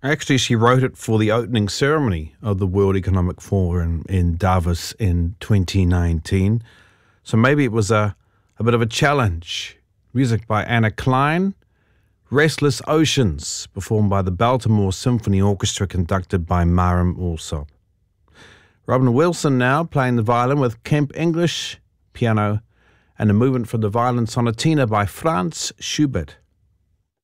Actually, she wrote it for the opening ceremony of the World Economic Forum in Davos in 2019. So maybe it was a bit of a challenge. Music by Anna Klein, Restless Oceans, performed by the Baltimore Symphony Orchestra, conducted by Marim Allsop. Robin Wilson now playing the violin with Kemp English, piano, and a movement from the violin sonatina by Franz Schubert.